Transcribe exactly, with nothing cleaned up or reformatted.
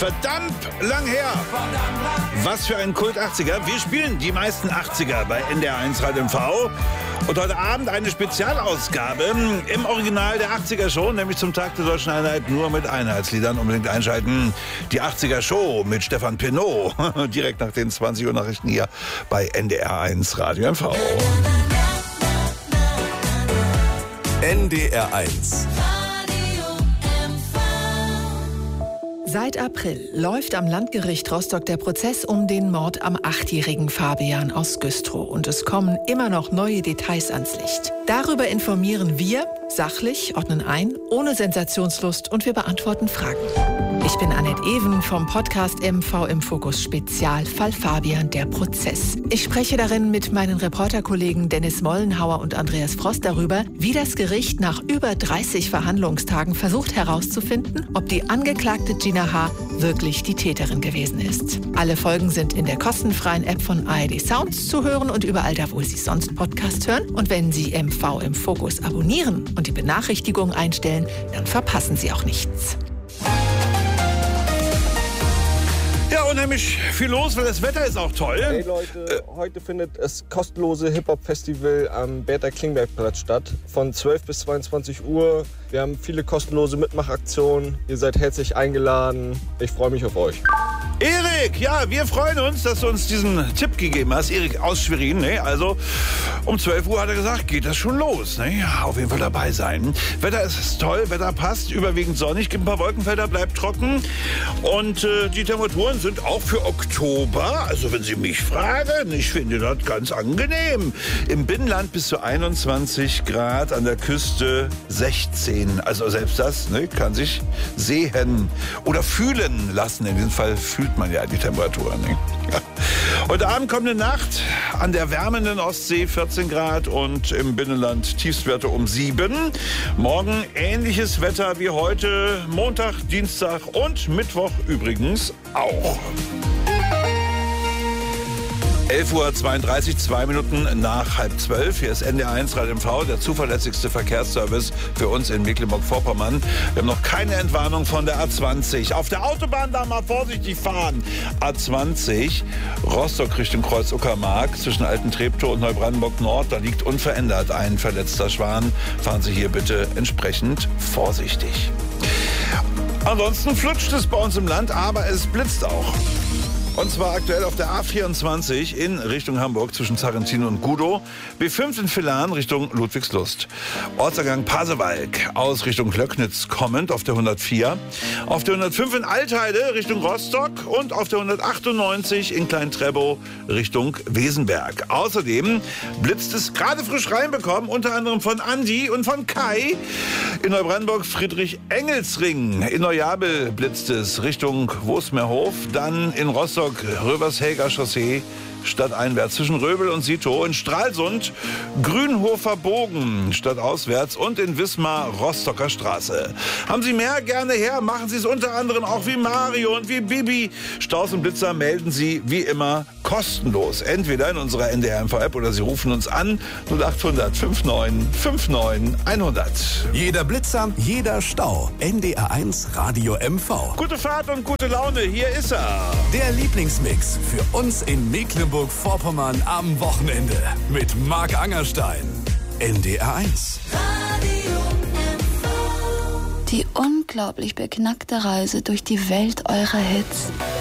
Verdammt lang her. Was für ein Kult achtziger. Wir spielen die meisten achtziger bei N D R eins Radio M V. Und heute Abend eine Spezialausgabe im Original der achtziger Show, nämlich zum Tag der Deutschen Einheit nur mit Einheitsliedern. Unbedingt einschalten. Die achtziger Show mit Stefan Penaud. Direkt nach den zwanzig Uhr Nachrichten hier bei N D R eins Radio M V. N D R eins. Seit April läuft am Landgericht Rostock der Prozess um den Mord am achtjährigen Fabian aus Güstrow. Und es kommen immer noch neue Details ans Licht. Darüber informieren wir, sachlich, ordnen ein, ohne Sensationslust und wir beantworten Fragen. Ich bin Annette Even vom Podcast M V im Fokus Spezial Fall Fabian, der Prozess. Ich spreche darin mit meinen Reporterkollegen Dennis Mollenhauer und Andreas Frost darüber, wie das Gericht nach über dreißig Verhandlungstagen versucht herauszufinden, ob die Angeklagte Gina H. wirklich die Täterin gewesen ist. Alle Folgen sind in der kostenfreien App von A R D Sounds zu hören und überall da, wo Sie sonst Podcast hören. Und wenn Sie M V im Fokus abonnieren und die Benachrichtigung einstellen, dann verpassen Sie auch nichts. Ja, unheimlich viel los, weil das Wetter ist auch toll. Hey Leute, äh, heute findet das kostenlose Hip-Hop-Festival am Bertha-Klingberg-Platz statt. Von zwölf bis zweiundzwanzig Uhr. Wir haben viele kostenlose Mitmachaktionen. Ihr seid herzlich eingeladen. Ich freue mich auf euch. Erik, ja, wir freuen uns, dass du uns diesen Tipp gegeben hast. Erik aus Schwerin, ne? Also um zwölf Uhr hat er gesagt, geht das schon los. Ne? Ja, auf jeden Fall dabei sein. Wetter ist toll, Wetter passt, überwiegend sonnig, gibt ein paar Wolkenfelder, bleibt trocken. Und äh, die Temperaturen sind auch für Oktober, also wenn Sie mich fragen, ich finde das ganz angenehm. Im Binnenland bis zu einundzwanzig Grad, an der Küste sechzehn. Also selbst das, ne, kann sich sehen oder fühlen lassen. In diesem Fall fühlt man ja die Temperatur. Ne? Ja. Heute Abend kommt eine Nacht an der wärmenden Ostsee, vierzehn Grad, und im Binnenland Tiefstwerte um sieben. Morgen ähnliches Wetter wie heute, Montag, Dienstag und Mittwoch übrigens auch. elf Uhr zweiunddreißig, zwei Minuten nach halb zwölf. Hier ist N D R eins Radio M V, der zuverlässigste Verkehrsservice für uns in Mecklenburg-Vorpommern. Wir haben noch keine Entwarnung von der A zwanzig. Auf der Autobahn da mal vorsichtig fahren. A zwanzig, Rostock Richtung Kreuz Uckermark, zwischen Alten Treptow und Neubrandenburg Nord. Da liegt unverändert ein verletzter Schwan. Fahren Sie hier bitte entsprechend vorsichtig. Ansonsten flutscht es bei uns im Land, aber es blitzt auch. Und zwar aktuell auf der A vierundzwanzig in Richtung Hamburg zwischen Sarrentin und Gudow. B fünf in Villahn Richtung Ludwigslust. Ortsergang Pasewalk aus Richtung Glöcknitz kommend auf der hundertvier. Auf der hundertfünf in Altheide Richtung Rostock und auf der hundertachtundneunzig in Klein-Trebow Richtung Wesenberg. Außerdem blitzt es gerade frisch reinbekommen, unter anderem von Andi und von Kai. In Neubrandenburg Friedrich-Engelsring. In Neujabel blitzt es Richtung Wosmerhof. Dann in Rostock Rövershelger Chaussee stadteinwärts zwischen Röbel und Sitow, in Stralsund Grünhofer Bogen stadtauswärts und in Wismar Rostocker Straße. Haben Sie mehr? Gerne her. Machen Sie es unter anderem auch wie Mario und wie Bibi. Staus und Blitzer melden Sie wie immer kostenlos. Entweder in unserer N D R M V-App oder Sie rufen uns an null acht hundert neunundfünfzig neunundfünfzig hundert. Jeder Blitzer, jeder Stau. N D R eins Radio M V. Gute Fahrt und gute Laune. Hier ist er. Der Lieblingsmix für uns in Mecklenburg-Vorpommern am Wochenende mit Marc Angerstein. N D R eins. Radio M V. Die unglaublich beknackte Reise durch die Welt eurer Hits.